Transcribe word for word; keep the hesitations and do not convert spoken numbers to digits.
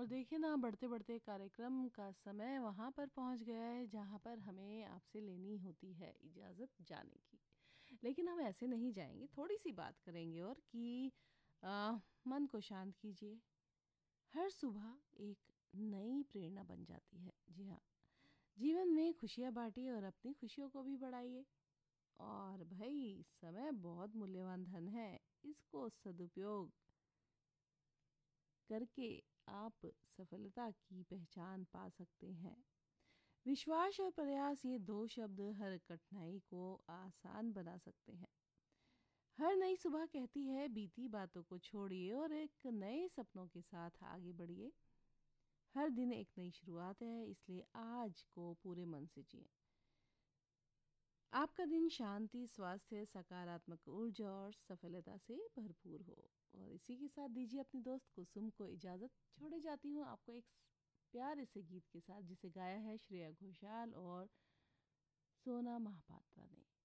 और देखिए ना बढ़ते-बढ़ते कार्यक्रम का समय वहाँ पर पहुँच गया है जहाँ पर हमें आपसे लेनी होती है इजाज़त जाने की। लेकिन हम ऐसे नहीं जाएँगे, थोड़ी-सी बात करेंगे और कि अ, मन को शांत कीजिए। हर सुबह एक नई प्रेरणा बन जाती है। जी हाँ, जीवन में खुशियाँ बाँटिए और अपनी खुशियों को भी बढ़ाइए। और भई समय बहुत मूल्यवान धन है, इसको सदुपयोग करके आप सफलता की पहचान पा सकते हैं। विश्वास और प्रयास ये दो शब्द हर कठिनाई को आसान बना सकते हैं। हर नई सुबह कहती है बीती बातों को छोड़िए और एक नए सपनों के साथ आगे बढ़िए। हर दिन एक नई शुरुआत है, इसलिए आज को पूरे मन से जिए। आपका दिन शांति, स्वास्थ्य, सकारात्मक ऊर्जा और सफलता से भरपूर हो। और इसी के साथ दीजिए अपनी दोस्त कुसुम को इजाज़त। छोड़े जाती हूँ आपको एक स- प्यारे से गीत के साथ जिसे गाया है श्रेया घोषाल और सोना महापात्रा ने।